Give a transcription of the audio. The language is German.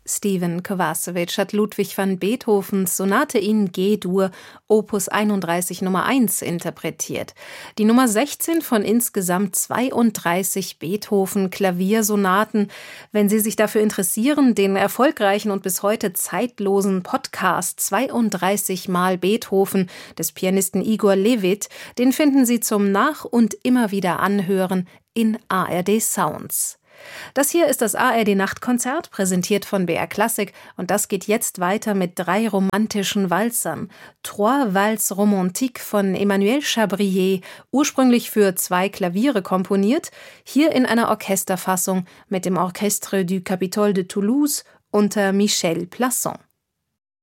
Stephen Kovacevic hat Ludwig van Beethovens Sonate in G-Dur, Opus 31 Nummer 1, interpretiert. Die Nummer 16 von insgesamt 32 Beethoven-Klaviersonaten. Wenn Sie sich dafür interessieren, den erfolgreichen und bis heute zeitlosen Podcast 32 Mal Beethoven des Pianisten Igor Levit, den finden Sie zum Nach- und immer wieder Anhören in ARD Sounds. Das hier ist das ARD Nachtkonzert, präsentiert von BR Klassik, und das geht jetzt weiter mit 3 romantischen Walzern. Trois Valses Romantiques von Emmanuel Chabrier, ursprünglich für 2 Klaviere komponiert, hier in einer Orchesterfassung mit dem Orchestre du Capitole de Toulouse unter Michel Plasson.